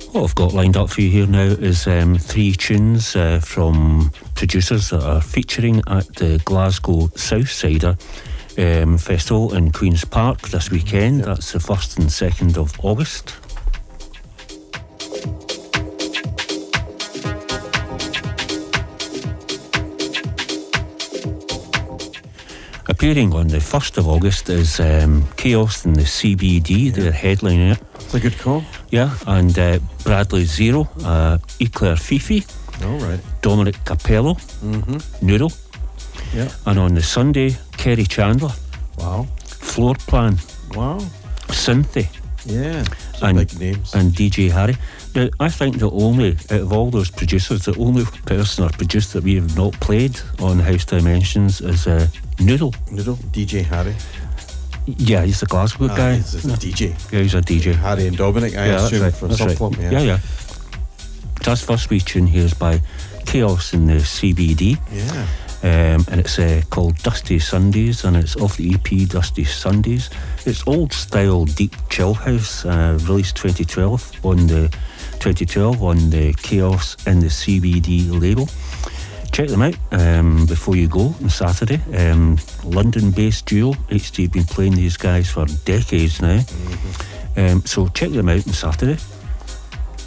What I've got lined up for you here now is 3 tunes from producers that are featuring at the Glasgow Southsider Festival in Queen's Park this weekend. That's the 1st and 2nd of August. Appearing on the 1st of August is Chaos and the CBD, they're headlining it. It's a good call. Yeah, and Bradley Zero, Eclair Fifi, right. Dominic Capello, Noodle. Yeah. And on the Sunday, Kerry Chandler. Wow. Floor Plan. Wow. Cynthia. Yeah. And big names. And DJ Harry. Now, I think the only, out of all those producers, the only person or producer that we have not played on House Dimensions is Noodle. Noodle? DJ Harry. Yeah, he's the Glasgow guy. He's a DJ. Yeah, he's a DJ. Harry and Dominic, I assume, right, from Sub Club. Right. Yeah. That's first week tune here is by Chaos in the CBD. Yeah. And it's called Dusty Sundays, and it's off the EP Dusty Sundays. It's old style deep chill house, released 2012 on the Chaos and the CBD label. Check them out before you go on Saturday. London-based duo. HT have been playing these guys for decades now. So check them out on Saturday.